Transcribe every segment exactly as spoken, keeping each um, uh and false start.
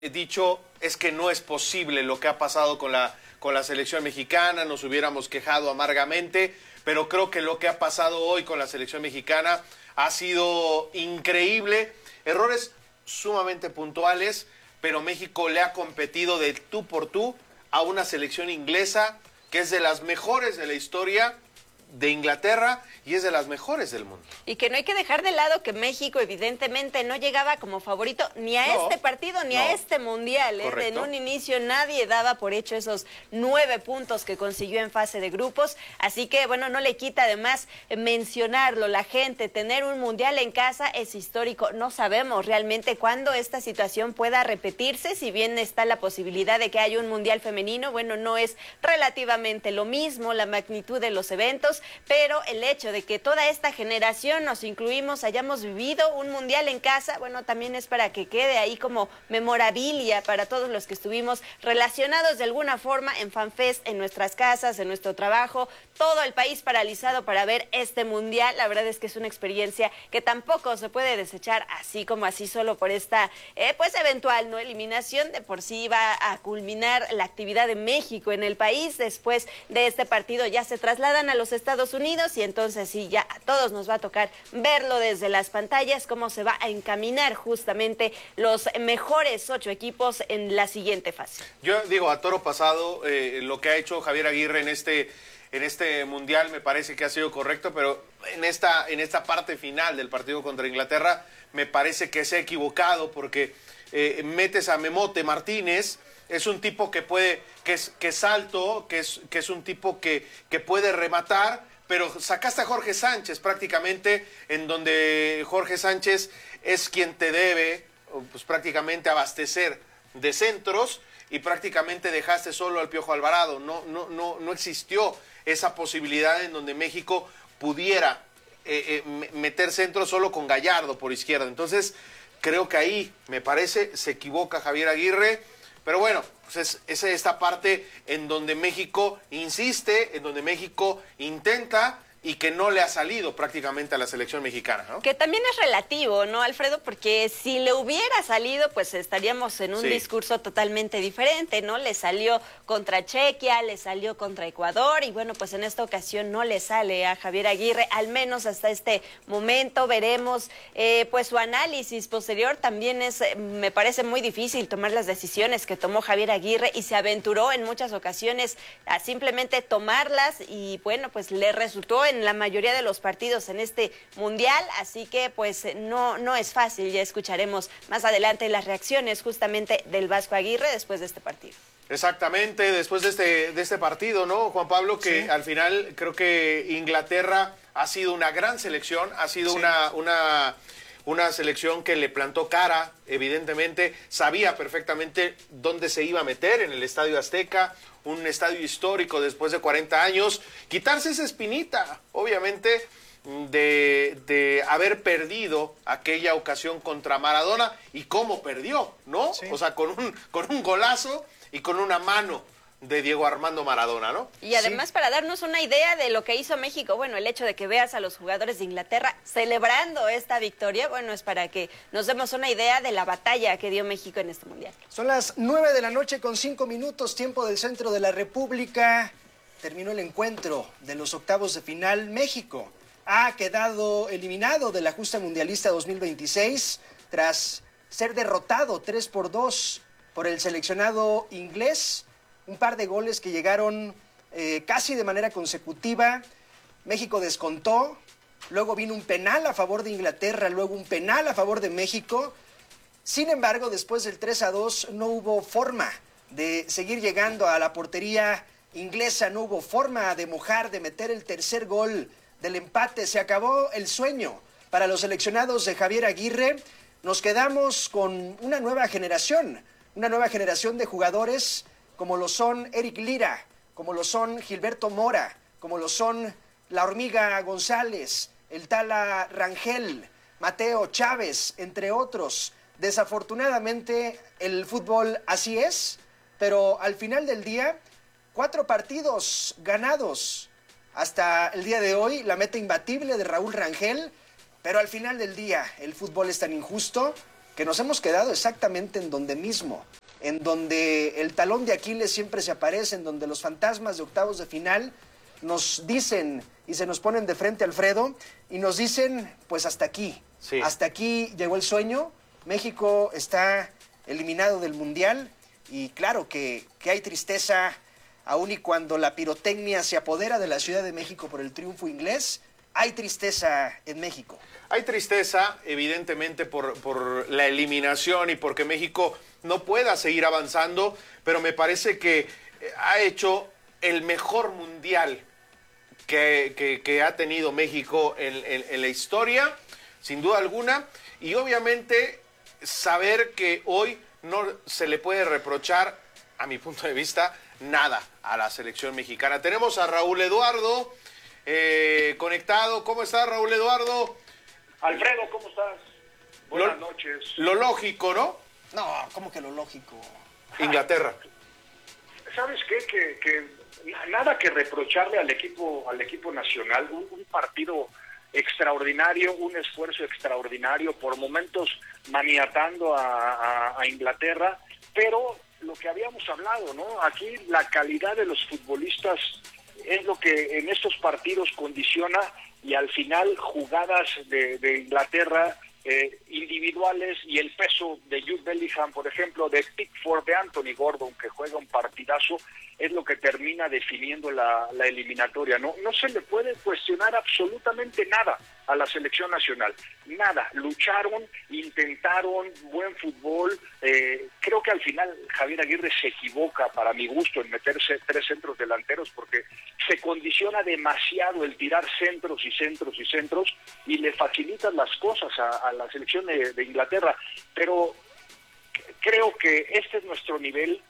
dicho es que no es posible lo que ha pasado con la, con la selección mexicana, nos hubiéramos quejado amargamente, pero creo que lo que ha pasado hoy con la selección mexicana ha sido increíble, errores sumamente puntuales, pero México le ha competido de tú por tú a una selección inglesa que es de las mejores de la historia de Inglaterra y es de las mejores del mundo. Y que no hay que dejar de lado que México evidentemente no llegaba como favorito ni a no, este partido ni no. a este mundial. ¿eh? En un inicio nadie daba por hecho esos nueve puntos que consiguió en fase de grupos. Así que bueno, no le quita además mencionarlo. La gente, tener un mundial en casa es histórico. No sabemos realmente cuándo esta situación pueda repetirse. Si bien está la posibilidad de que haya un mundial femenino, bueno, no es relativamente lo mismo la magnitud de los eventos. Pero el hecho de que toda esta generación nos incluimos, hayamos vivido un mundial en casa, bueno, también es para que quede ahí como memorabilia para todos los que estuvimos relacionados de alguna forma en FanFest, en nuestras casas, en nuestro trabajo, todo el país paralizado para ver este mundial. La verdad es que es una experiencia que tampoco se puede desechar así como así solo por esta, eh, pues eventual, ¿no? Eliminación. De por sí va a culminar la actividad de México en el país. Después de este partido ya se trasladan a los Estados Estados Unidos y entonces sí, ya a todos nos va a tocar verlo desde las pantallas, cómo se va a encaminar justamente los mejores ocho equipos en la siguiente fase. Yo digo, a toro pasado, eh, lo que ha hecho Javier Aguirre en este, en este mundial me parece que ha sido correcto, pero en esta, en esta parte final del partido contra Inglaterra me parece que se ha equivocado porque eh, metes a Memote Martínez. Es un tipo que puede, que es, que es alto, que es, que es un tipo que, que puede rematar, pero sacaste a Jorge Sánchez prácticamente, en donde Jorge Sánchez es quien te debe, pues prácticamente abastecer de centros, y prácticamente dejaste solo al Piojo Alvarado. No, no, no, no existió esa posibilidad en donde México pudiera eh, eh, meter centros solo con Gallardo por izquierda. Entonces, creo que ahí, me parece, se equivoca Javier Aguirre. Pero bueno, pues es, es esta parte en donde México insiste, en donde México intenta y que no le ha salido prácticamente a la selección mexicana, ¿no? Que también es relativo, ¿no, Alfredo? Porque si le hubiera salido, pues estaríamos en un sí. discurso totalmente diferente, ¿no? Le salió contra Chequia, le salió contra Ecuador y bueno, pues en esta ocasión no le sale a Javier Aguirre, al menos hasta este momento. Veremos eh, pues su análisis posterior. También es, me parece muy difícil tomar las decisiones que tomó Javier Aguirre y se aventuró en muchas ocasiones a simplemente tomarlas y bueno, pues le resultó en la mayoría de los partidos en este mundial, así que pues no, no es fácil. Ya escucharemos más adelante las reacciones justamente del Vasco Aguirre después de este partido. Exactamente, después de este, de este partido, ¿no, Juan Pablo? Que sí. Al final creo que Inglaterra ha sido una gran selección, ha sido sí. una, una, una selección que le plantó cara, evidentemente, sabía perfectamente dónde se iba a meter en el Estadio Azteca, un estadio histórico después de cuarenta años, quitarse esa espinita, obviamente, de, de haber perdido aquella ocasión contra Maradona y cómo perdió, ¿no? Sí. O sea, con un, con un golazo y con una mano de Diego Armando Maradona, ¿no? Y además sí. para darnos una idea de lo que hizo México, bueno, el hecho de que veas a los jugadores de Inglaterra celebrando esta victoria, bueno, es para que nos demos una idea de la batalla que dio México en este mundial. Son las nueve de la noche con cinco minutos, tiempo del centro de la República. Terminó el encuentro de los octavos de final. México ha quedado eliminado de la justa mundialista dos mil veintiséis tras ser derrotado tres por dos por el seleccionado inglés. Un par de goles que llegaron eh, casi de manera consecutiva. México descontó, luego vino un penal a favor de Inglaterra, luego un penal a favor de México. Sin embargo, después del tres a dos no hubo forma de seguir llegando a la portería inglesa, no hubo forma de mojar, de meter el tercer gol del empate. Se acabó el sueño para los seleccionados de Javier Aguirre. Nos quedamos con una nueva generación, una nueva generación de jugadores como lo son Eric Lira, como lo son Gilberto Mora, como lo son La Hormiga González, el Tala Rangel, Mateo Chávez, entre otros. Desafortunadamente el fútbol así es, pero al final del día, cuatro partidos ganados hasta el día de hoy, la meta imbatible de Raúl Rangel, pero al final del día el fútbol es tan injusto que nos hemos quedado exactamente en donde mismo, en donde el talón de Aquiles siempre se aparece, en donde los fantasmas de octavos de final nos dicen y se nos ponen de frente, Alfredo, y nos dicen, pues hasta aquí, sí. hasta aquí llegó el sueño, México está eliminado del Mundial, y claro que, que hay tristeza, aun y cuando la pirotecnia se apodera de la Ciudad de México por el triunfo inglés, hay tristeza en México. Hay tristeza, evidentemente, por, por la eliminación y porque México no pueda seguir avanzando, pero me parece que ha hecho el mejor mundial que, que, que ha tenido México en, en, en la historia, sin duda alguna, y obviamente saber que hoy no se le puede reprochar, a mi punto de vista, nada a la selección mexicana. Tenemos a Raúl Eduardo eh, conectado. ¿Cómo estás, Raúl Eduardo? Alfredo, ¿cómo estás? Buenas lo, noches. Lo lógico, ¿no? No, ¿cómo que lo lógico? Inglaterra. ¿Sabes qué? Que, que nada que reprocharle al equipo, al equipo nacional. Un, un partido extraordinario, un esfuerzo extraordinario, por momentos maniatando a, a, a Inglaterra, pero lo que habíamos hablado, ¿no? Aquí la calidad de los futbolistas es lo que en estos partidos condiciona, y al final jugadas de, de Inglaterra eh, individuales y el peso de Jude Bellingham, por ejemplo, de Pickford, de Anthony Gordon, que juega un partidazo, es lo que termina definiendo la, la eliminatoria. No, no se le puede cuestionar absolutamente nada a la selección nacional, nada. Lucharon, intentaron buen fútbol. Eh, creo que al final Javier Aguirre se equivoca, para mi gusto, en meterse tres centros delanteros, porque se condiciona demasiado el tirar centros y centros y centros, y le facilitan las cosas a, a la selección de, de Inglaterra. Pero creo que este es nuestro nivel.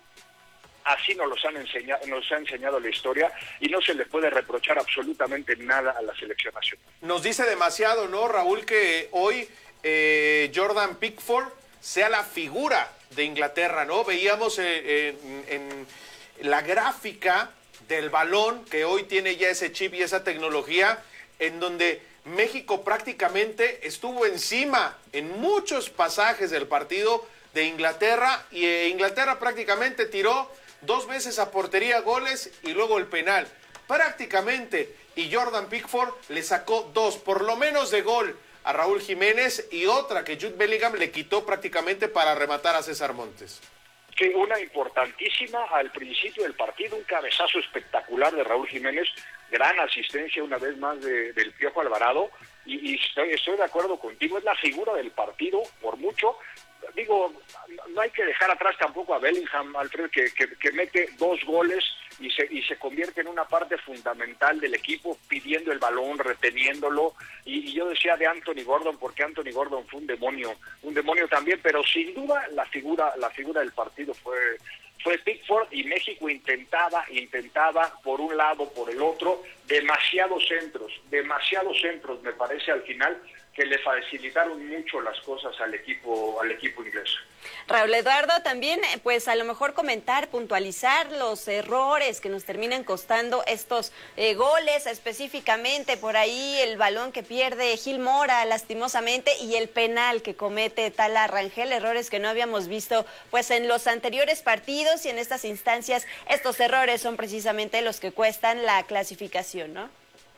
Así nos los han enseñado, nos ha enseñado la historia, y no se le puede reprochar absolutamente nada a la selección nacional. Nos dice demasiado, ¿no, Raúl, que hoy eh, Jordan Pickford sea la figura de Inglaterra, ¿no? Veíamos eh, en, en la gráfica del balón que hoy tiene ya ese chip y esa tecnología, en donde México prácticamente estuvo encima en muchos pasajes del partido de Inglaterra, y eh, Inglaterra prácticamente tiró dos veces a portería goles y luego el penal, prácticamente, y Jordan Pickford le sacó dos, por lo menos, de gol a Raúl Jiménez, y otra que Jude Bellingham le quitó prácticamente para rematar a César Montes. Sí, una importantísima al principio del partido, un cabezazo espectacular de Raúl Jiménez, gran asistencia una vez más de, del Piojo Alvarado, y, y estoy, estoy de acuerdo contigo, es la figura del partido, por mucho. Digo, no hay que dejar atrás tampoco a Bellingham, Alfred, que, que, que mete dos goles y se, y se convierte en una parte fundamental del equipo, pidiendo el balón, reteniéndolo. Y, y yo decía de Anthony Gordon, porque Anthony Gordon fue un demonio, un demonio también, pero sin duda la figura, la figura del partido fue, fue Pickford, y México intentaba, intentaba por un lado, por el otro, demasiados centros, demasiados centros, me parece al final, que le facilitaron mucho las cosas al equipo al equipo inglés. Raúl Eduardo, también pues a lo mejor comentar, puntualizar los errores que nos terminan costando estos eh, goles, específicamente por ahí el balón que pierde Gil Mora lastimosamente, y el penal que comete Tala Rangel, errores que no habíamos visto pues en los anteriores partidos, y en estas instancias estos errores son precisamente los que cuestan la clasificación, ¿no?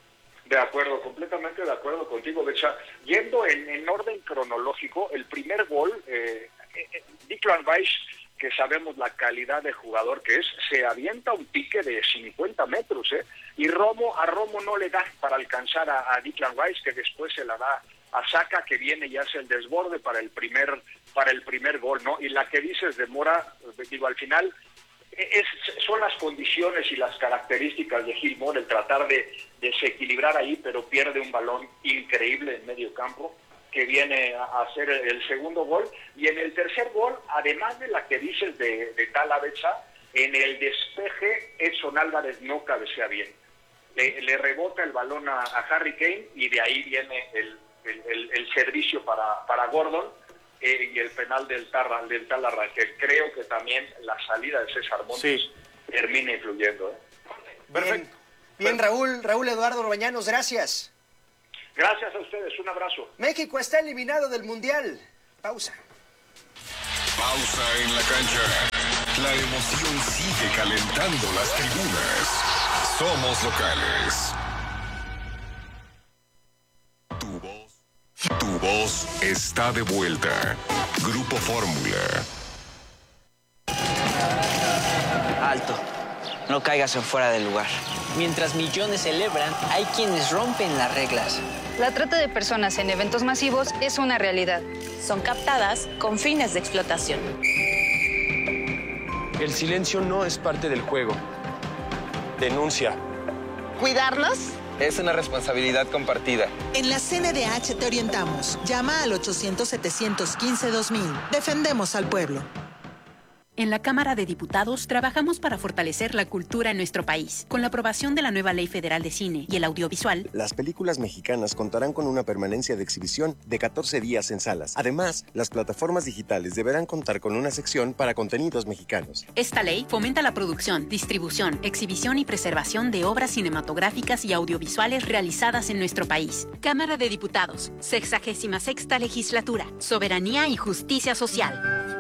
De acuerdo, completamente de acuerdo contigo, Becha. Yendo en, en orden cronológico, el primer gol, eh, eh, Declan Rice, que sabemos la calidad de jugador que es, se avienta un pique de cincuenta metros, ¿eh? Y Romo, a Romo no le da para alcanzar a, a Declan Rice, que después se la da a Saka, que viene y hace el desborde para el primer, para el primer gol, ¿no? Y la que dices de Mora, digo, al final... Es, son las condiciones y las características de Gil Mora, el tratar de desequilibrar ahí, pero pierde un balón increíble en medio campo, que viene a hacer el segundo gol. Y en el tercer gol, además de la que dices de, de Talavera, en el despeje Edson Álvarez no cabecea bien. Le, le rebota el balón a, a Harry Kane, y de ahí viene el, el, el, el servicio para, para Gordon. Eh, y el penal del Tala, del Tala Rangel. Creo que también la salida de César Montes sí termina influyendo. ¿eh? Perfecto. Bien, bien, Raúl, Raúl Eduardo Orbañanos, gracias. Gracias a ustedes, un abrazo. México está eliminado del Mundial. Pausa. Pausa en la cancha. La emoción sigue calentando las tribunas. Somos locales. Tu voz, tu voz está de vuelta. Grupo Fórmula. Alto. No caigas en fuera del lugar. Mientras millones celebran, hay quienes rompen las reglas. La trata de personas en eventos masivos es una realidad. Son captadas con fines de explotación. El silencio no es parte del juego. Denuncia. ¿Cuidarnos? Es una responsabilidad compartida. En la C N D H te orientamos. Llama al ochocientos, setecientos quince, dos mil. Defendemos al pueblo. En la Cámara de Diputados trabajamos para fortalecer la cultura en nuestro país. Con la aprobación de la nueva Ley Federal de Cine y el Audiovisual, las películas mexicanas contarán con una permanencia de exhibición de catorce días en salas. Además, las plataformas digitales deberán contar con una sección para contenidos mexicanos. Esta ley fomenta la producción, distribución, exhibición y preservación de obras cinematográficas y audiovisuales realizadas en nuestro país. Cámara de Diputados, sexagésima sexta legislatura, soberanía y justicia social.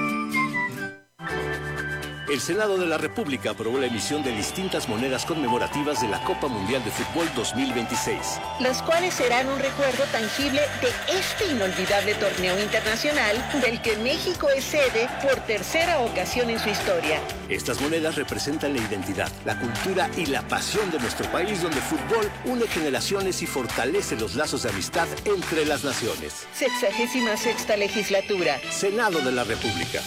El Senado de la República aprobó la emisión de distintas monedas conmemorativas de la Copa Mundial de Fútbol dos mil veintiséis. Las cuales serán un recuerdo tangible de este inolvidable torneo internacional del que México es sede por tercera ocasión en su historia. Estas monedas representan la identidad, la cultura y la pasión de nuestro país, donde el fútbol une generaciones y fortalece los lazos de amistad entre las naciones. Sexagésima sexta legislatura. Senado de la República.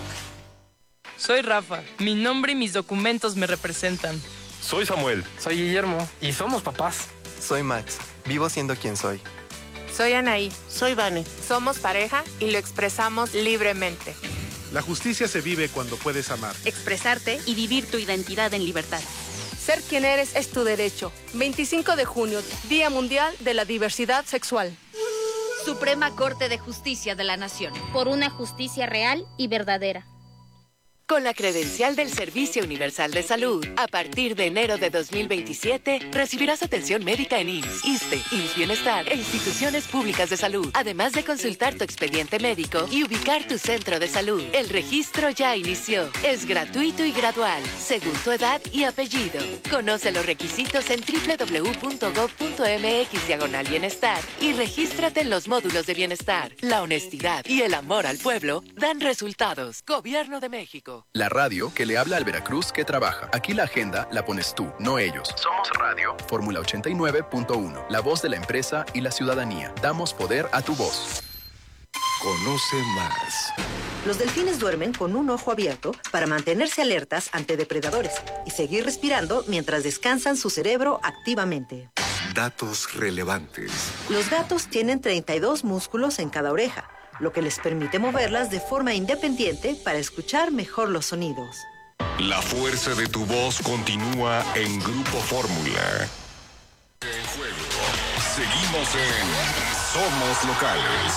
Soy Rafa. Mi nombre y mis documentos me representan. Soy Samuel. Soy Guillermo. Y somos papás. Soy Max. Vivo siendo quien soy. Soy Anaí. Soy Vane. Somos pareja y lo expresamos libremente. La justicia se vive cuando puedes amar, expresarte y vivir tu identidad en libertad. Ser quien eres es tu derecho. veinticinco de junio, Día Mundial de la Diversidad Sexual. Suprema Corte de Justicia de la Nación. Por una justicia real y verdadera. Con la credencial del Servicio Universal de Salud, a partir de enero de dos mil veintisiete, recibirás atención médica en I M S S, ISSSTE, I M S S Bienestar e instituciones públicas de salud, además de consultar tu expediente médico y ubicar tu centro de salud. El registro ya inició. Es gratuito y gradual, según tu edad y apellido. Conoce los requisitos en doble u doble u doble u punto gob punto eme equis diagonal bienestar y regístrate en los módulos de bienestar. La honestidad y el amor al pueblo dan resultados. Gobierno de México. La radio que le habla al Veracruz que trabaja. Aquí la agenda la pones tú, no ellos. Somos Radio. Fórmula ochenta y nueve punto uno. La voz de la empresa y la ciudadanía. Damos poder a tu voz. Conoce más. Los delfines duermen con un ojo abierto para mantenerse alertas ante depredadores y seguir respirando mientras descansan su cerebro activamente. Datos relevantes. Los gatos tienen treinta y dos músculos en cada oreja, lo que les permite moverlas de forma independiente para escuchar mejor los sonidos. La fuerza de tu voz continúa en Grupo Fórmula. En juego. Seguimos en Somos Locales.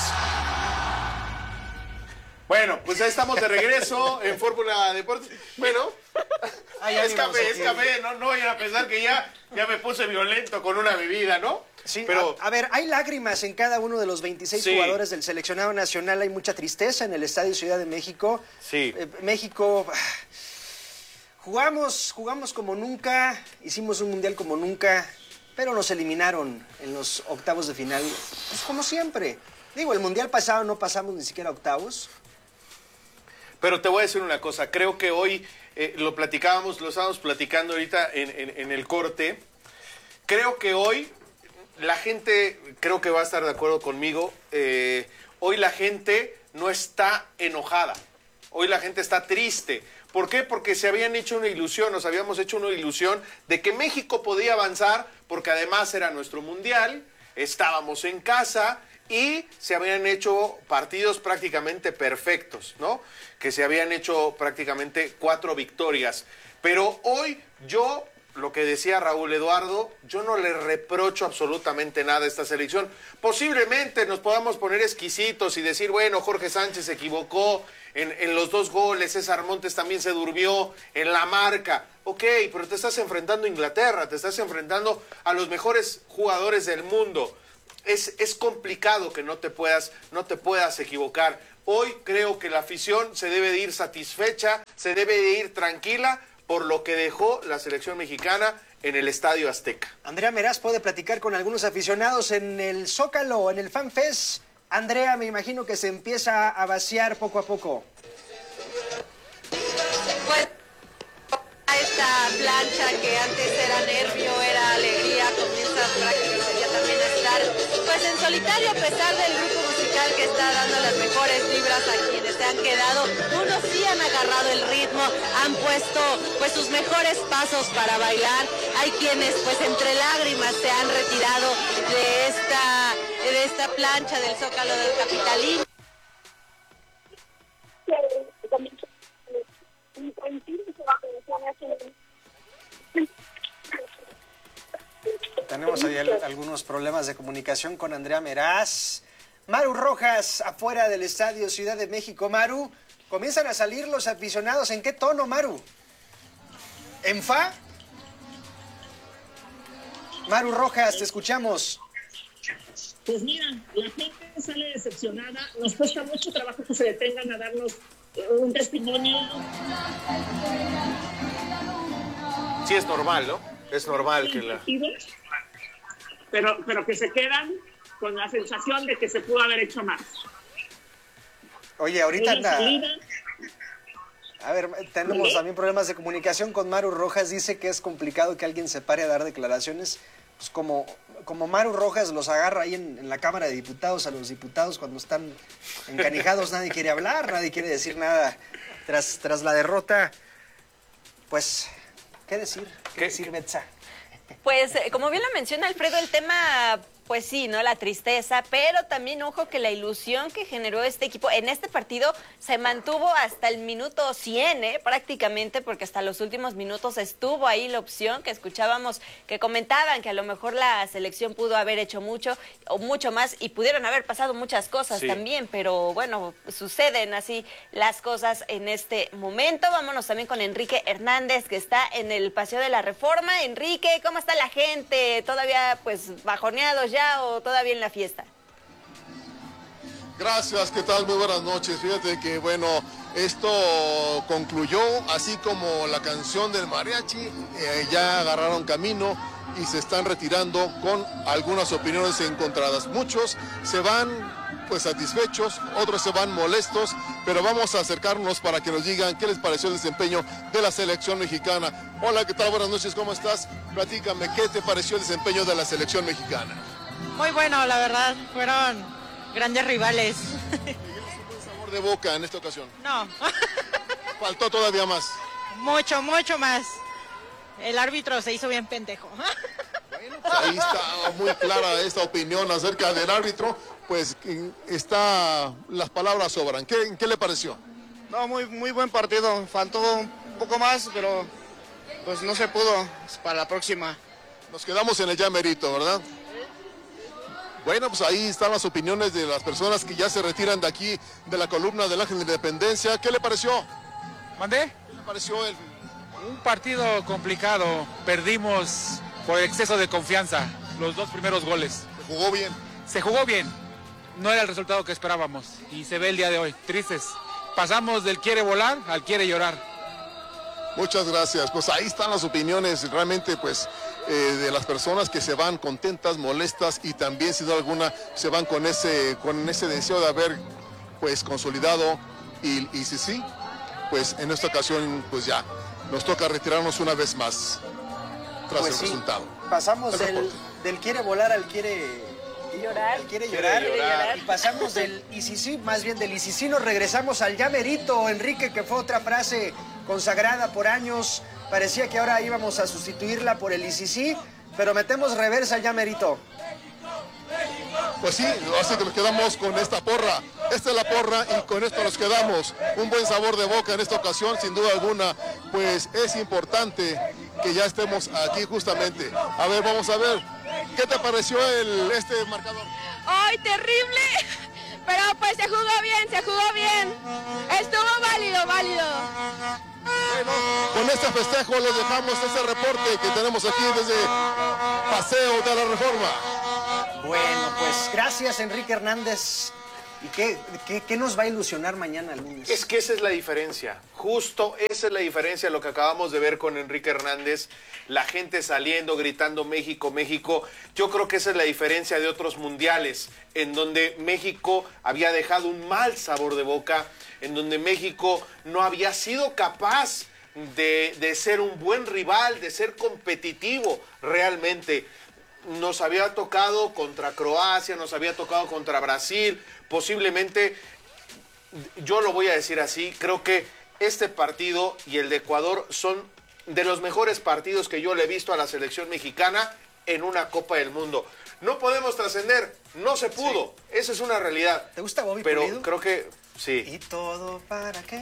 Bueno, pues ya estamos de regreso en Fórmula Deportes. Bueno, Ay, es café, es café. No, no vayan a pensar que ya, ya me puse violento con una bebida, ¿no? Sí, pero a, a ver, hay lágrimas en cada uno de los veintiséis sí. jugadores del seleccionado nacional. Hay mucha tristeza en el Estadio Ciudad de México. Sí. Eh, México, jugamos, jugamos como nunca, hicimos un mundial como nunca, pero nos eliminaron en los octavos de final, pues como siempre. Digo, el mundial pasado no pasamos ni siquiera octavos. Pero te voy a decir una cosa, creo que hoy eh, lo platicábamos, lo estábamos platicando ahorita en, en, en el corte. Creo que hoy la gente, creo que va a estar de acuerdo conmigo, eh, hoy la gente no está enojada, hoy la gente está triste. ¿Por qué? Porque se habían hecho una ilusión, nos habíamos hecho una ilusión de que México podía avanzar, porque además era nuestro mundial, estábamos en casa y se habían hecho partidos prácticamente perfectos, ¿no? Que se habían hecho prácticamente cuatro victorias. Pero hoy yo, lo que decía Raúl Eduardo, yo no le reprocho absolutamente nada a esta selección. Posiblemente nos podamos poner exquisitos y decir, bueno, Jorge Sánchez se equivocó en, en los dos goles, César Montes también se durmió en la marca. Ok, pero te estás enfrentando a Inglaterra, te estás enfrentando a los mejores jugadores del mundo. Es, es complicado que no te puedas, no te puedas equivocar. Hoy creo que la afición se debe de ir satisfecha, se debe de ir tranquila por lo que dejó la selección mexicana en el Estadio Azteca. Andrea Meraz puede platicar con algunos aficionados en el Zócalo, en el FanFest. Andrea, me imagino que se empieza a vaciar poco a poco. Pues esta plancha que antes era nervio, era alegría, comienza prácticamente ya también a estar pues en solitario, a pesar del grupo musical que está dando las mejores vibras a quienes se han quedado. Unos sí han agarrado el ritmo, han puesto pues sus mejores pasos para bailar. Hay quienes pues entre lágrimas se han retirado de esta, de esta plancha del Zócalo del Capitalino. Tenemos ahí algunos problemas de comunicación con Andrea Meraz. Maru Rojas, afuera del Estadio Ciudad de México. Maru, comienzan a salir los aficionados. ¿En qué tono, Maru? ¿En fa? Maru Rojas, te escuchamos. Pues mira, la gente sale decepcionada. Nos cuesta mucho trabajo que se detengan a darnos un testimonio. Sí, es normal, ¿no? Es normal que la... Pero, pero que se quedan con la sensación de que se pudo haber hecho más. Oye, ahorita anda... Salida... A ver, tenemos también problemas de comunicación con Maru Rojas. Dice que es complicado que alguien se pare a dar declaraciones. Pues como, como Maru Rojas los agarra ahí en, en la Cámara de Diputados, a los diputados cuando están encanijados, nadie quiere hablar, nadie quiere decir nada. Tras, tras la derrota, pues, ¿qué decir? ¿Qué, ¿Qué decir, Betsa? Pues, como bien lo menciona Alfredo, el tema, pues sí, ¿no? La tristeza, pero también, ojo, que la ilusión que generó este equipo en este partido se mantuvo hasta el minuto cien, ¿eh? Prácticamente, porque hasta los últimos minutos estuvo ahí la opción que escuchábamos, que comentaban que a lo mejor la selección pudo haber hecho mucho o mucho más y pudieron haber pasado muchas cosas sí. también, pero bueno, suceden así las cosas en este momento. Vámonos también con Enrique Hernández, que está en el Paseo de la Reforma. Enrique, ¿cómo está la gente? ¿Todavía pues bajoneados ya o todavía en la fiesta? Gracias, ¿qué tal? Muy buenas noches. Fíjate que, bueno, esto concluyó, así como la canción del mariachi, eh, ya agarraron camino y se están retirando con algunas opiniones encontradas. Muchos se van pues satisfechos, otros se van molestos, pero vamos a acercarnos para que nos digan qué les pareció el desempeño de la selección mexicana. Hola, ¿qué tal? Buenas noches, ¿cómo estás? Platícame, ¿qué te pareció el desempeño de la selección mexicana? Muy bueno, la verdad, fueron grandes rivales. ¿Tienes un buen sabor de boca en esta ocasión? No. ¿Faltó todavía más? Mucho, mucho más. El árbitro se hizo bien pendejo. Bueno, pues ahí está muy clara esta opinión acerca del árbitro. Pues está, las palabras sobran. ¿Qué, qué le pareció? No, muy, muy buen partido. Faltó un poco más, pero pues no se pudo. Para la próxima. Nos quedamos en el ya merito, ¿verdad? Bueno, pues ahí están las opiniones de las personas que ya se retiran de aquí, de la columna del Ángel de la Independencia. ¿Qué le pareció? ¿Mandé? ¿Qué le pareció el... Un partido complicado. Perdimos por exceso de confianza los dos primeros goles. ¿Se jugó bien? Se jugó bien. No era el resultado que esperábamos y se ve el día de hoy. Tristes. Pasamos del quiere volar al quiere llorar. Muchas gracias. Pues ahí están las opiniones realmente pues eh, de las personas que se van contentas, molestas y también sin duda alguna se van con ese, con ese deseo de haber pues consolidado y, y si sí, pues en esta ocasión pues ya nos toca retirarnos una vez más tras pues el sí. resultado. Pasamos del, del quiere volar al quiere... Llorar. Quiere llorar, quiere llorar. Y pasamos del y si sí, más bien del y si sí, nos regresamos al ya merito, Enrique, que fue otra frase consagrada por años. Parecía que ahora íbamos a sustituirla por el y si sí, pero metemos reversa al ya merito. Pues sí, así que nos quedamos con esta porra. Esta es la porra y con esto nos quedamos. Un buen sabor de boca en esta ocasión, sin duda alguna. Pues es importante que ya estemos aquí justamente. A ver, vamos a ver. ¿Qué te pareció el, este marcador? ¡Ay, terrible! Pero pues se jugó bien, se jugó bien. Estuvo válido, válido. Bueno, con este festejo les dejamos ese reporte que tenemos aquí desde Paseo de la Reforma. Bueno, pues gracias Enrique Hernández. ¿Y qué, qué, qué nos va a ilusionar mañana lunes? Es que esa es la diferencia, justo esa es la diferencia, lo que acabamos de ver con Enrique Hernández, la gente saliendo, gritando México, México. Yo creo que esa es la diferencia de otros mundiales, en donde México había dejado un mal sabor de boca, en donde México no había sido capaz de, de ser un buen rival, de ser competitivo realmente. Nos había tocado contra Croacia, nos había tocado contra Brasil, posiblemente, yo lo voy a decir así, creo que este partido y el de Ecuador son de los mejores partidos que yo le he visto a la selección mexicana en una Copa del Mundo. No podemos trascender, no se pudo, sí. Esa es una realidad. ¿Te gusta Bobby Pero Pulido? Creo que sí. ¿Y todo para qué?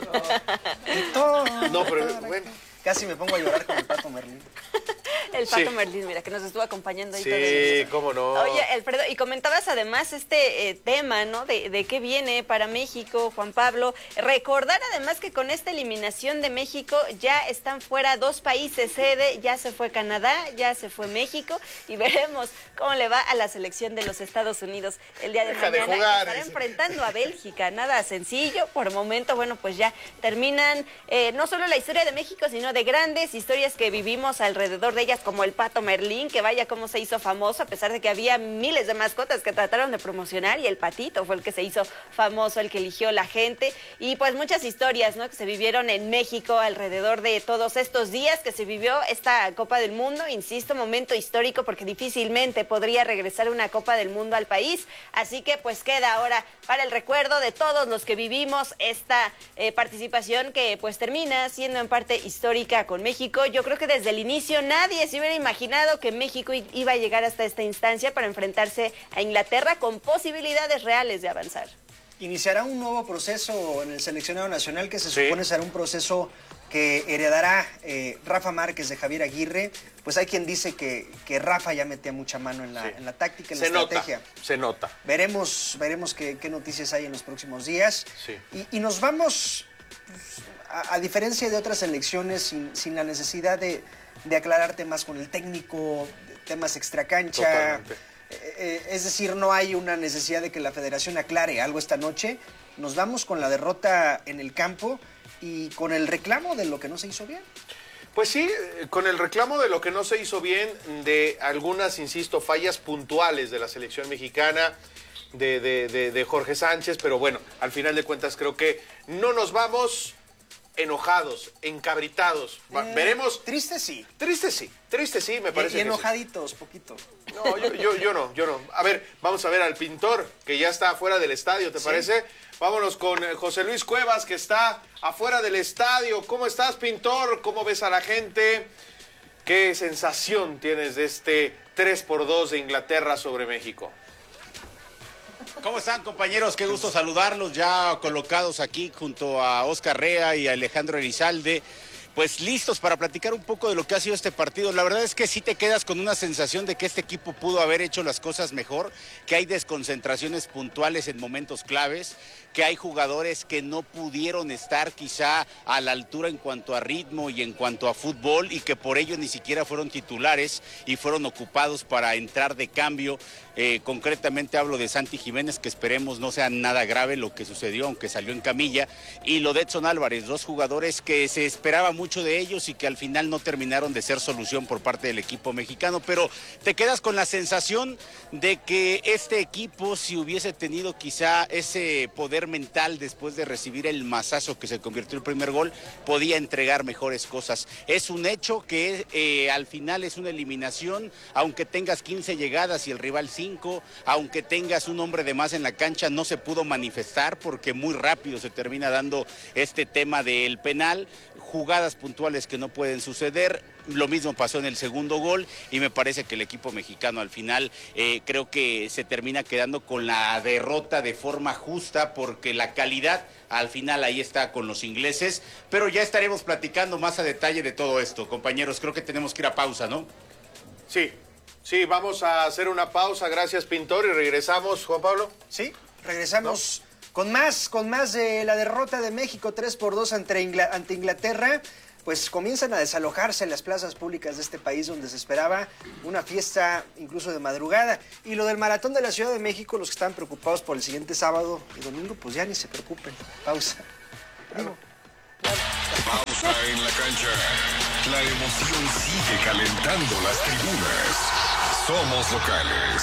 No. ¿Y todo No, pero para bueno. qué? Casi me pongo a llorar con el Pato Merlín. El Pato Sí. Merlín, mira, que nos estuvo acompañando ahí Sí, todo el- cómo no. Oye, Alfredo, y comentabas además este eh, tema, ¿no? De, de qué viene para México, Juan Pablo. Recordar además que con esta eliminación de México ya están fuera dos países sede, ya se fue Canadá, ya se fue México, y veremos cómo le va a la selección de los Estados Unidos el día de Deja de mañana. jugar, Estará dice. enfrentando a Bélgica, nada sencillo. Por momento, bueno, pues ya terminan eh, no solo la historia de México, sino de grandes historias que vivimos alrededor de ellas, como el Pato Merlín, que vaya cómo se hizo famoso, a pesar de que había miles de mascotas que trataron de promocionar, y el patito fue el que se hizo famoso, el que eligió la gente, y pues muchas historias, ¿no?, que se vivieron en México alrededor de todos estos días que se vivió esta Copa del Mundo. Insisto, momento histórico, porque difícilmente podría regresar una Copa del Mundo al país, así que pues queda ahora para el recuerdo de todos los que vivimos esta eh, participación, que pues termina siendo en parte histórica con México. Yo creo que desde el inicio nadie se hubiera imaginado que México iba a llegar hasta esta instancia para enfrentarse a Inglaterra con posibilidades reales de avanzar. Iniciará un nuevo proceso en el seleccionado nacional que se supone será un proceso que heredará eh, Rafa Márquez de Javier Aguirre. Pues hay quien dice que, que Rafa ya metía mucha mano en la, Sí. en la táctica, en Se la nota, estrategia. se nota. Veremos, veremos qué, qué noticias hay en los próximos días. Sí. Y, y nos vamos, pues, a, a diferencia de otras elecciones, sin, sin la necesidad de, de aclarar temas con el técnico, temas extracancha. Totalmente. Eh, eh, es decir, no hay una necesidad de que la federación aclare algo esta noche. Nos vamos con la derrota en el campo y con el reclamo de lo que no se hizo bien. Pues sí, eh, con el reclamo de lo que no se hizo bien, de algunas, insisto, fallas puntuales de la selección mexicana, de, de, de, de Jorge Sánchez, pero bueno, al final de cuentas creo que no nos vamos enojados, encabritados. Va- Eh, Veremos. Triste sí. Triste sí, triste sí, me Y, parece y que sí. enojaditos, poquito. No, yo, yo, yo no, yo no. A ver, vamos a ver al pintor, que ya está afuera del estadio, ¿te Sí. parece? Vámonos con eh, José Luis Cuevas, que está afuera del estadio. ¿Cómo estás, pintor? ¿Cómo ves a la gente? ¿Qué sensación tienes de este tres por dos de Inglaterra sobre México? ¿Cómo están, compañeros? Qué gusto saludarlos, ya colocados aquí junto a Oscar Rea y a Alejandro Elizalde, pues listos para platicar un poco de lo que ha sido este partido. La verdad es que sí te quedas con una sensación de que este equipo pudo haber hecho las cosas mejor, que hay desconcentraciones puntuales en momentos claves, que hay jugadores que no pudieron estar quizá a la altura en cuanto a ritmo y en cuanto a fútbol, y que por ello ni siquiera fueron titulares y fueron ocupados para entrar de cambio. Eh, concretamente hablo de Santi Jiménez, que esperemos no sea nada grave lo que sucedió, aunque salió en camilla, y lo de Edson Álvarez, dos jugadores que se esperaba mucho de ellos y que al final no terminaron de ser solución por parte del equipo mexicano, pero te quedas con la sensación de que este equipo, si hubiese tenido quizá ese poder mental después de recibir el mazazo que se convirtió en el primer gol, podía entregar mejores cosas. Es un hecho que eh, al final es una eliminación, aunque tengas quince llegadas y el rival cinco, aunque tengas un hombre de más en la cancha, no se pudo manifestar porque muy rápido se termina dando este tema del penal, jugadas puntuales que no pueden suceder. Lo mismo pasó en el segundo gol y me parece que el equipo mexicano al final eh, creo que se termina quedando con la derrota de forma justa, porque la calidad al final ahí está con los ingleses, pero ya estaremos platicando más a detalle de todo esto, compañeros. Creo que tenemos que ir a pausa, ¿no? Sí, sí, vamos a hacer una pausa, gracias, pintor, y regresamos, Juan Pablo. Sí, regresamos con más, con más de la derrota de México tres por dos ante, Ingla- ante Inglaterra. pues comienzan a desalojarse en las plazas públicas de este país donde se esperaba una fiesta incluso de madrugada. Y lo del maratón de la Ciudad de México, los que están preocupados por el siguiente sábado y domingo, pues ya ni se preocupen. Pausa. Digo, Pausa en la cancha. La emoción sigue calentando las tribunas. Somos locales.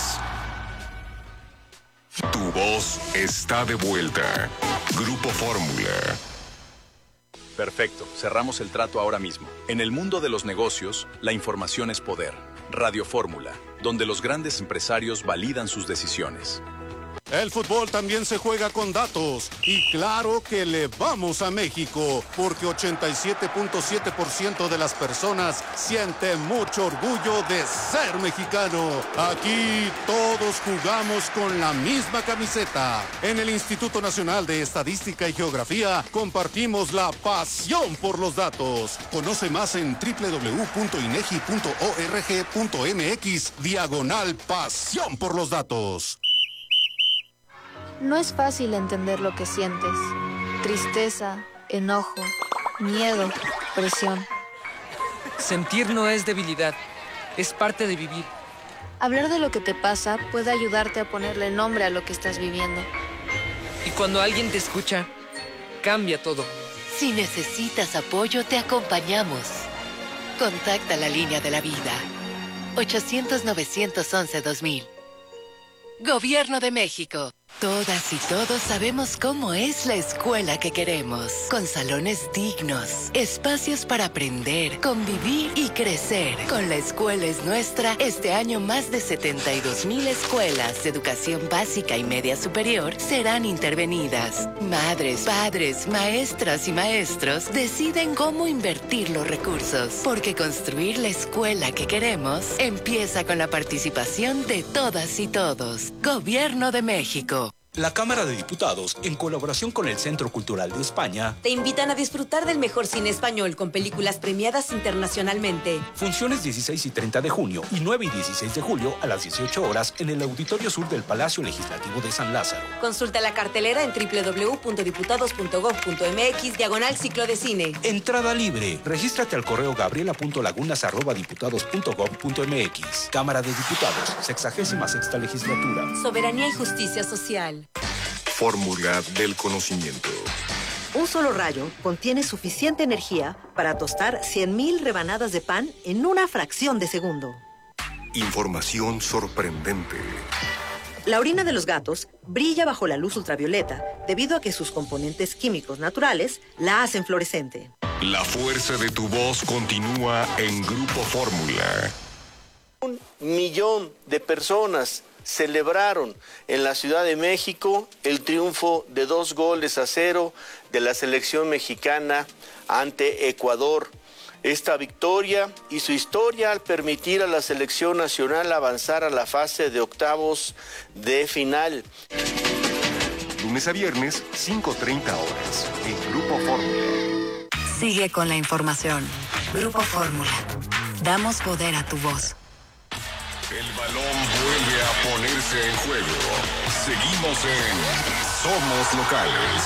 Tu voz está de vuelta. Grupo Fórmula. Perfecto, cerramos el trato ahora mismo. En el mundo de los negocios, la información es poder. Radio Fórmula, donde los grandes empresarios validan sus decisiones. El fútbol también se juega con datos y claro que le vamos a México porque ochenta y siete punto siete por ciento de las personas siente mucho orgullo de ser mexicano. Aquí todos jugamos con la misma camiseta. En el Instituto Nacional de Estadística y Geografía compartimos la pasión por los datos. Conoce más en doble u doble u doble u punto inegi punto org punto mx diagonal pasión por los datos. No es fácil entender lo que sientes. Tristeza, enojo, miedo, presión. Sentir no es debilidad, es parte de vivir. Hablar de lo que te pasa puede ayudarte a ponerle nombre a lo que estás viviendo. Y cuando alguien te escucha, cambia todo. Si necesitas apoyo, te acompañamos. Contacta la línea de la vida. ochocientos, novecientos once, dos mil. Gobierno de México. Todas y todos sabemos cómo es la escuela que queremos. Con salones dignos, espacios para aprender, convivir y crecer. Con La Escuela es Nuestra, este año más de setenta y dos mil escuelas de educación básica y media superior serán intervenidas. Madres, padres, maestras y maestros deciden cómo invertir los recursos. Porque construir la escuela que queremos empieza con la participación de todas y todos. Gobierno de México. La Cámara de Diputados, en colaboración con el Centro Cultural de España, te invitan a disfrutar del mejor cine español con películas premiadas internacionalmente. Funciones dieciséis y treinta de junio y nueve y dieciséis de julio a las dieciocho horas en el Auditorio Sur del Palacio Legislativo de San Lázaro. Consulta la cartelera en doble u doble u doble u punto diputados punto gob punto mx diagonal ciclo de cine. Entrada libre. Regístrate al correo gabriela punto lagunas arroba diputados punto gob punto mx. Cámara de Diputados, sexagésima sexta legislatura. Soberanía y justicia social. Fórmula del conocimiento. Un solo rayo contiene suficiente energía para tostar cien mil rebanadas de pan en una fracción de segundo. Información sorprendente. La orina de los gatos brilla bajo la luz ultravioleta debido a que sus componentes químicos naturales la hacen fluorescente. La fuerza de tu voz continúa en Grupo Fórmula. Un millón de personas celebraron en la Ciudad de México el triunfo de dos goles a cero de la selección mexicana ante Ecuador. Esta victoria hizo historia al permitir a la selección nacional avanzar a la fase de octavos de final. Lunes a viernes, cinco treinta horas, en Grupo Fórmula. Sigue con la información. Grupo Fórmula. Damos poder a tu voz. El balón vuelve a ponerse en juego. Seguimos en Somos Locales.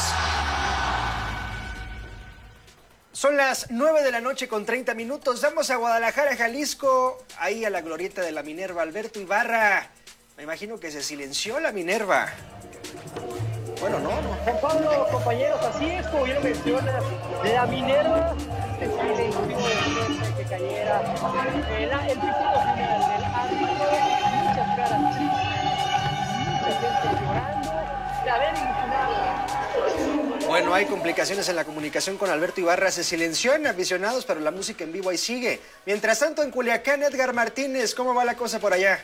Son las nueve de la noche con treinta minutos. Vamos a Guadalajara, Jalisco. Ahí a la glorieta de la Minerva. Alberto Ibarra. Me imagino que se silenció la Minerva. Bueno, no, no. Juan Pablo, compañeros, así es como bien lo menciona. La Minerva se silenció después de que cayera el, el pitido final del árbitro. Muchas caras tristes, mucha gente llorando de haber eliminado. Bueno, hay complicaciones en la comunicación con Alberto Ibarra. Se silenció en aficionados, pero la música en vivo ahí sigue. Mientras tanto, en Culiacán, Edgar Martínez, ¿cómo va la cosa por allá?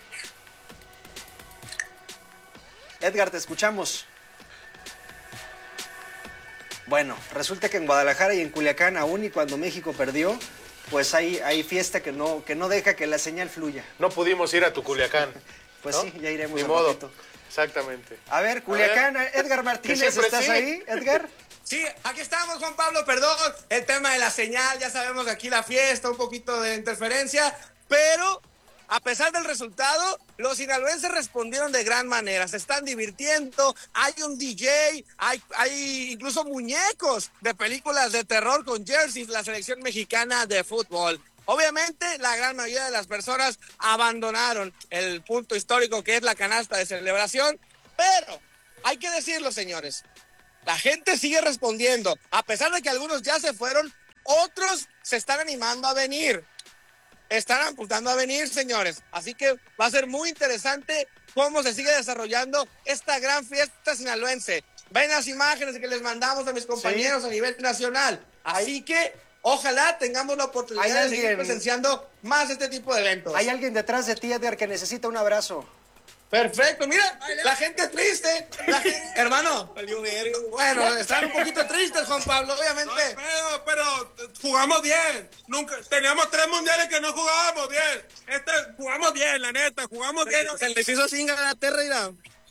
Edgar, te escuchamos. Bueno, resulta que en Guadalajara y en Culiacán, aún y cuando México perdió, pues hay, hay fiesta que no, que no deja que la señal fluya. No pudimos ir a tu Culiacán. Pues ¿no? Sí, ya iremos. Ni un modo. poquito. Exactamente. A ver, Culiacán, a ver, Edgar Martínez, ¿estás sí? ahí, Edgar? Sí, aquí estamos, Juan Pablo, perdón, el tema de la señal, ya sabemos aquí la fiesta, un poquito de interferencia, pero a pesar del resultado, los sinaloenses respondieron de gran manera, se están divirtiendo, hay un D J, hay, hay incluso muñecos de películas de terror con jerseys, la selección mexicana de fútbol. Obviamente, la gran mayoría de las personas abandonaron el punto histórico que es la canasta de celebración, pero hay que decirlo, señores, la gente sigue respondiendo, a pesar de que algunos ya se fueron, otros se están animando a venir. Están apuntando a venir, señores. Así que va a ser muy interesante cómo se sigue desarrollando esta gran fiesta sinaloense. Ven las imágenes que les mandamos a mis compañeros sí. a nivel nacional. Así que ojalá tengamos la oportunidad de seguir presenciando más este tipo de eventos. Hay alguien detrás de ti, Edgar, que necesita un abrazo. Perfecto, mira, la gente es triste. La gente, hermano, bueno, están un poquito tristes, Juan Pablo, obviamente. No, pero, pero jugamos bien. Nunca teníamos tres mundiales que no jugábamos bien. Este jugamos bien, la neta, jugamos se, bien. Se les hizo sin Inglaterra, mira.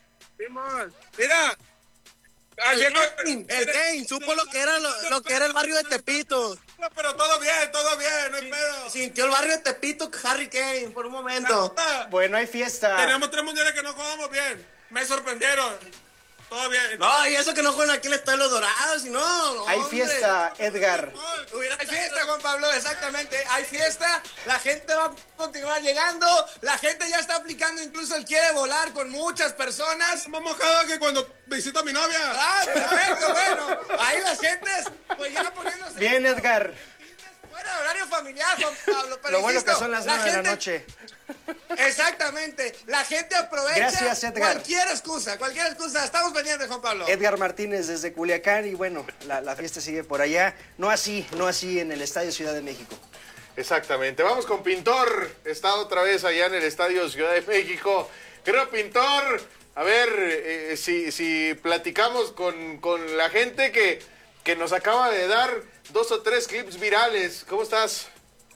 Mira. El Kane, el Kane supo lo que era lo, lo que era el barrio de Tepito. No, pero todo bien, todo bien, no hay pedo. Sintió el barrio de Tepito Harry Kane por un momento. Bueno, hay fiesta. Tenemos tres mundiales que no jugamos bien. Me sorprendieron. Todo bien. No, y eso que no juegan aquí en el Estadio Los Dorados, y no, no. Hay hombre. fiesta, Edgar. Hay fiesta, Juan Pablo, exactamente. Hay fiesta, la gente va a continuar llegando, la gente ya está aplicando incluso el quiere volar con muchas personas. Más mojado que cuando visito a mi novia. Ah, perfecto, bueno. Ahí las gentes, pues ya poniéndose. Bien, Edgar. Fuera de horario familiar, Juan Pablo. Pero lo bueno insisto, que son las nueve gente... de la noche. Exactamente, la gente aprovecha Gracias, Edgar. cualquier excusa, cualquier excusa. Estamos pendientes, Juan Pablo. Edgar Martínez desde Culiacán y bueno, la, la fiesta sigue por allá. No así, no así en el Estadio Ciudad de México. Exactamente. Vamos con Pintor. Está otra vez allá en el Estadio Ciudad de México. Creo, Pintor, a ver eh, si, si platicamos con, con la gente que, que nos acaba de dar dos o tres clips virales. ¿Cómo estás?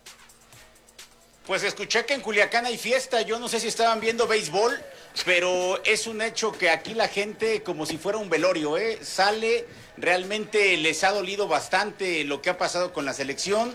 Pues escuché que en Culiacán hay fiesta, yo no sé si estaban viendo béisbol, pero es un hecho que aquí la gente, como si fuera un velorio, ¿eh? sale, realmente les ha dolido bastante lo que ha pasado con la selección.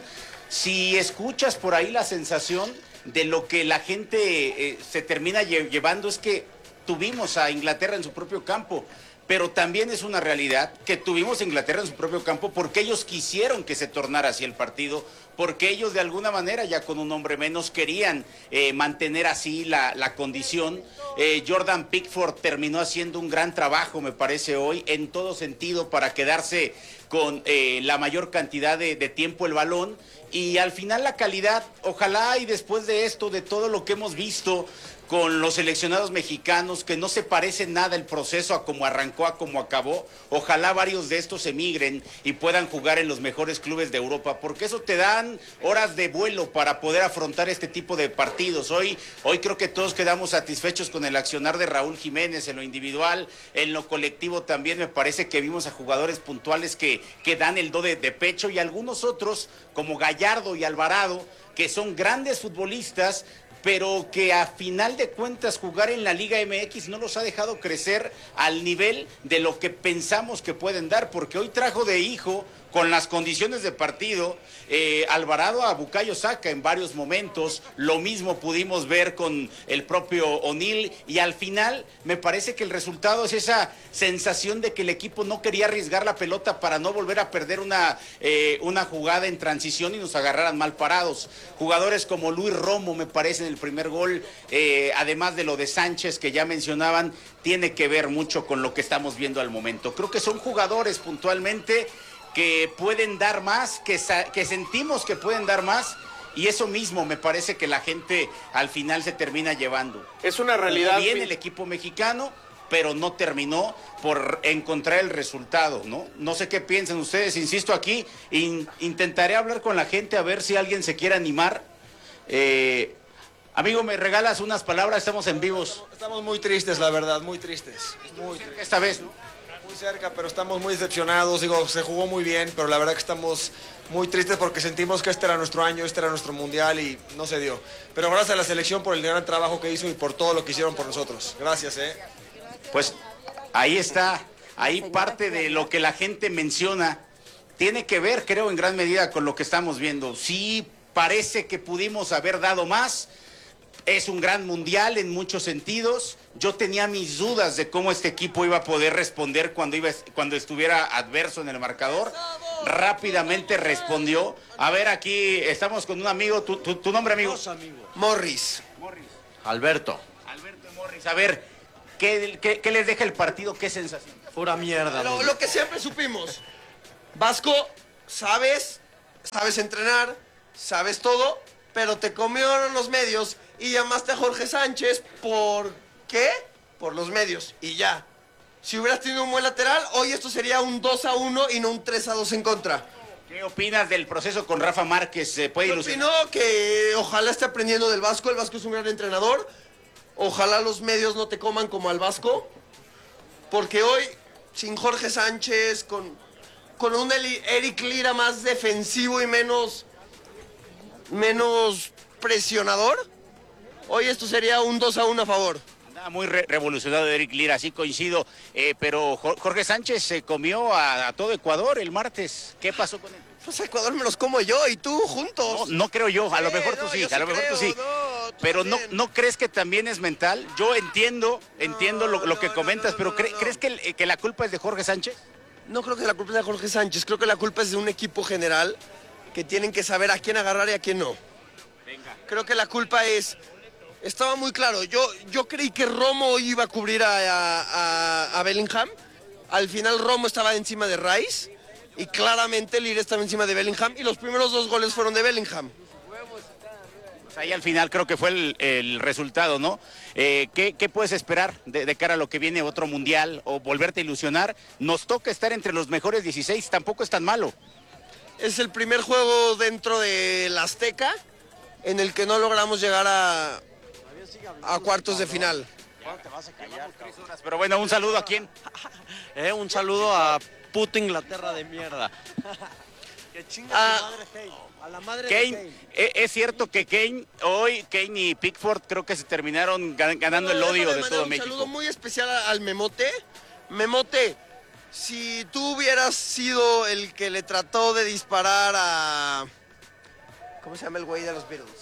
Si escuchas por ahí la sensación de lo que la gente eh, se termina lle- llevando es que tuvimos a Inglaterra en su propio campo. Pero también es una realidad que tuvimos a Inglaterra en su propio campo porque ellos quisieron que se tornara así el partido, porque ellos de alguna manera ya con un hombre menos querían eh, mantener así la, la condición. Eh, Jordan Pickford terminó haciendo un gran trabajo, me parece hoy, en todo sentido para quedarse con eh, la mayor cantidad de, de tiempo el balón. Y al final la calidad, ojalá y después de esto, de todo lo que hemos visto con los seleccionados mexicanos, que no se parece nada el proceso a cómo arrancó, a cómo acabó, ojalá varios de estos emigren y puedan jugar en los mejores clubes de Europa, porque eso te dan horas de vuelo para poder afrontar este tipo de partidos. Hoy, hoy creo que todos quedamos satisfechos con el accionar de Raúl Jiménez en lo individual, en lo colectivo también me parece que vimos a jugadores puntuales que, que dan el do de, de pecho y algunos otros como Gallardo y Alvarado, que son grandes futbolistas, pero que a final de cuentas jugar en la Liga M X no los ha dejado crecer al nivel de lo que pensamos que pueden dar, porque hoy trajo de hijo, con las condiciones de partido, eh, Alvarado a Bukayo Saka en varios momentos, lo mismo pudimos ver con el propio O'Neal, y al final me parece que el resultado es esa sensación de que el equipo no quería arriesgar la pelota para no volver a perder una, eh, una jugada en transición y nos agarraran mal parados. Jugadores como Luis Romo, me parece, en el primer gol, eh, además de lo de Sánchez que ya mencionaban, tiene que ver mucho con lo que estamos viendo al momento. Creo que son jugadores puntualmente que pueden dar más, que, que sentimos que pueden dar más, y eso mismo me parece que la gente al final se termina llevando. Es una realidad. Jugó bien el equipo mexicano, pero no terminó por encontrar el resultado, ¿no? No sé qué piensan ustedes, insisto aquí, in, intentaré hablar con la gente a ver si alguien se quiere animar. Eh, amigo, ¿me regalas unas palabras? Estamos en vivos. Estamos muy tristes, la verdad, muy tristes. Muy tristes. Esta vez, ¿no? Muy cerca, pero estamos muy decepcionados. Digo, se jugó muy bien, pero la verdad que estamos muy tristes porque sentimos que este era nuestro año, este era nuestro mundial y no se dio. Pero gracias a la selección por el gran trabajo que hizo y por todo lo que hicieron por nosotros. Gracias, ¿eh? Pues ahí está, ahí parte de lo que la gente menciona. Tiene que ver, creo, en gran medida con lo que estamos viendo. Sí, parece que pudimos haber dado más. Es un gran mundial en muchos sentidos. Yo tenía mis dudas de cómo este equipo iba a poder responder cuando, iba, cuando estuviera adverso en el marcador. Rápidamente respondió. A ver, aquí estamos con un amigo. ¿Tu, tu, tu nombre, amigo? Morris. Morris. Alberto. Alberto Morris. A ver, ¿qué, qué, qué les deja el partido? ¿Qué sensación? Pura mierda. Lo, lo que siempre supimos. Vasco, sabes, sabes entrenar, sabes todo, pero te comieron los medios y llamaste a Jorge Sánchez por... ¿qué? Por los medios y ya. Si hubieras tenido un buen lateral, hoy esto sería un dos a uno y no un tres a dos en contra. ¿Qué opinas del proceso con Rafa Márquez? ¿Se puede Yo ilusionar? opino que ojalá esté aprendiendo del Vasco. El Vasco es un gran entrenador. Ojalá los medios no te coman como al Vasco. Porque hoy, sin Jorge Sánchez, con, con un Eli- Eric Lira más defensivo y menos, menos presionador, hoy esto sería un dos a uno a favor. Nada, muy re revolucionado Eric Lira, sí coincido, eh, pero Jorge Sánchez se comió a, a todo Ecuador el martes. ¿Qué pasó con él? Pues a Ecuador me los como yo y tú juntos. No, no creo yo, a lo Sí, mejor tú no, sí, yo a lo sí mejor tú creo, sí. no, tú pero no, también. ¿no crees que también es mental? Yo entiendo, entiendo lo, lo que comentas, pero ¿cre ¿crees que, el- que la culpa es de Jorge Sánchez? No creo que la culpa es de Jorge Sánchez, creo que la culpa es de un equipo general que tienen que saber a quién agarrar y a quién no. Venga. Creo que la culpa es... Estaba muy claro, yo, yo creí que Romo iba a cubrir a, a, a- a Bellingham. Al final Romo estaba encima de Rice y claramente Lira estaba encima de Bellingham y los primeros dos goles fueron de Bellingham. Pues ahí al final creo que fue el, el resultado, ¿no? Eh, ¿qué, ¿Qué puedes esperar de, de cara a lo que viene otro mundial o volverte a ilusionar? Nos toca estar entre los mejores dieciséis, tampoco es tan malo. Es el primer juego dentro del Azteca en el que no logramos llegar a, a cuartos de final. Pero bueno, un saludo a quién. Eh, un saludo a puta Inglaterra de mierda. Que chinga Ah, su madre Kane. A la madre de Kane, Kane. eh, es cierto que Kane, hoy Kane y Pickford creo que se terminaron gan- ganando el Bueno, odio déjame de mandar todo un México. saludo muy especial al Memote. Memote, si tú hubieras sido el que le trató de disparar a... ¿Cómo se llama el güey de los Beatles?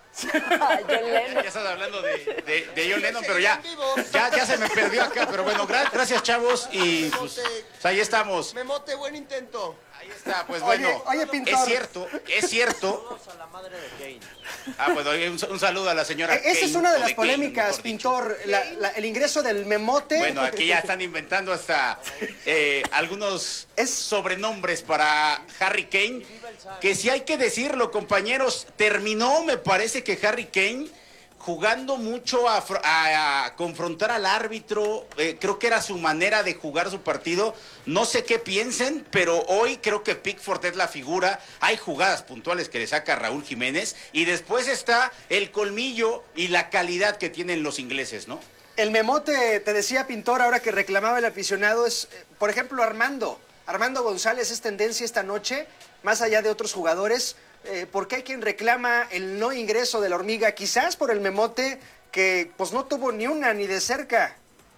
Ya estás hablando de, de, de John Lennon, pero ya, ya, ya se me perdió acá. Pero bueno, gra gracias chavos y pues, pues ahí estamos. Memote, buen intento. Ahí está, pues Oye, bueno, oye, Pintor. es cierto, es cierto. A la madre de Kane. Ah, pues oye, un, un saludo a la señora Eh, Esa es Kane, una de o las Kane, polémicas, mejor dicho. Pintor, la- la- el ingreso del Memote. Bueno, aquí ya están inventando hasta eh, algunos sobrenombres para Harry Kane, que si hay que decirlo, compañeros, terminó, me parece que Harry Kane jugando mucho a, fr- a- a confrontar al árbitro, eh, creo que era su manera de jugar su partido, no sé qué piensen, pero hoy creo que Pickford es la figura, hay jugadas puntuales que le saca Raúl Jiménez, y después está el colmillo y la calidad que tienen los ingleses, ¿no? El Memote, te decía Pintor, ahora que reclamaba el aficionado, es, eh, por ejemplo, Armando. Armando González es tendencia esta noche, más allá de otros jugadores, eh, porque hay quien reclama el no ingreso de la Hormiga, quizás por el Memote, que pues no tuvo ni una ni de cerca.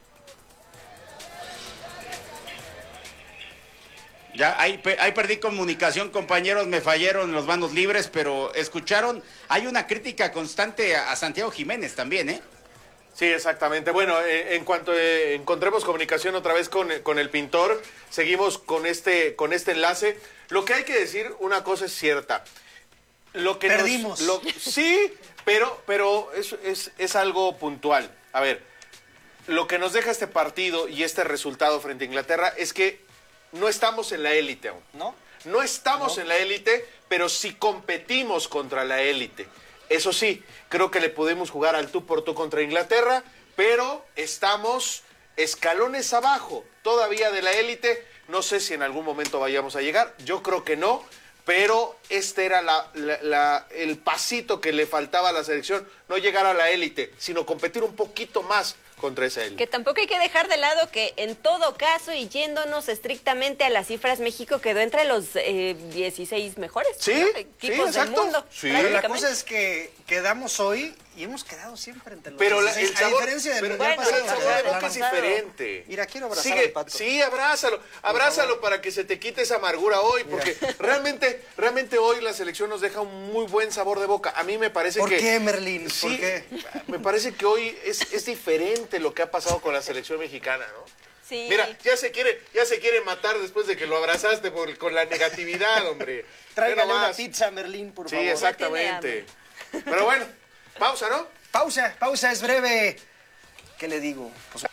Ya, ahí, pe- ahí perdí comunicación, compañeros, me fallaron los manos libres, pero escucharon, hay una crítica constante a, a Santiago Jiménez también, ¿eh? Sí, exactamente. Bueno, eh, en cuanto eh, encontremos comunicación otra vez con, con el Pintor, seguimos con este, con este enlace. Lo que hay que decir, una cosa es cierta. Lo que nos- Perdimos. lo- sí, pero, pero es, es, es algo puntual. A ver, lo que nos deja este partido y este resultado frente a Inglaterra es que no estamos en la élite aún. ¿No? No estamos en la élite, pero sí competimos contra la élite. Eso sí, creo que le podemos jugar al tú por tú contra Inglaterra, pero estamos escalones abajo todavía de la élite. No sé si en algún momento vayamos a llegar, yo creo que no, pero este era la, la- la- el pasito que le faltaba a la selección, no llegar a la élite, sino competir un poquito más contra esa élite. Que tampoco hay que dejar de lado que en todo caso y yéndonos estrictamente a las cifras, México quedó entre los eh, dieciséis mejores Sí, ¿no? sí, equipos del exacto. mundo. Pero la prácticamente. cosa es que quedamos hoy y hemos quedado siempre entre los Pero la, dieciséis, el sabor, a diferencia del pero, mundial bueno, pasado. el sabor de boca es diferente. Mira, quiero abrazar Sigue, al Pato. Sí, abrázalo, abrázalo para que se te quite esa amargura hoy, porque realmente, realmente hoy la selección nos deja un muy buen sabor de boca. A mí me parece ¿Por que... qué, Merlín? Sí, ¿Por qué? me parece que hoy es, es diferente lo que ha pasado con la selección mexicana, ¿no? Sí. Mira, ya se quiere, ya se quiere matar después de que lo abrazaste por, con la negatividad, hombre. Tráigale una pizza, Merlín, por Sí, favor. exactamente. Pero bueno, pausa, ¿no? Pausa, pausa, es breve. ¿Qué le digo? Pues...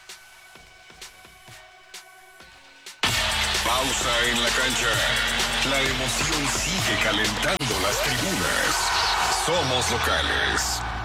Pausa en la cancha. La emoción sigue calentando las tribunas. Somos locales.